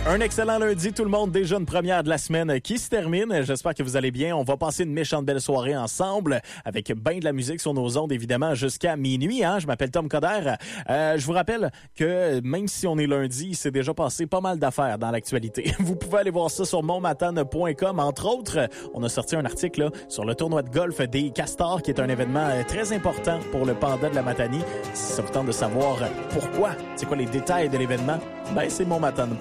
Un excellent lundi, tout le monde. Déjà une première de la semaine qui se termine. J'espère que vous allez bien. On va passer une méchante belle soirée ensemble avec ben de la musique sur nos ondes, évidemment, jusqu'à minuit. Je m'appelle Tom Coderre. Je vous rappelle que même si on est lundi, il s'est déjà passé pas mal d'affaires dans l'actualité. Vous pouvez aller voir ça sur monmatane.com. Entre autres, on a sorti un article là, sur le tournoi de golf des Castors, qui est un événement très important pour le Panda de la Matanie. Si ça vous tente de savoir pourquoi, c'est quoi les détails de l'événement, ben c'est monmatane.com.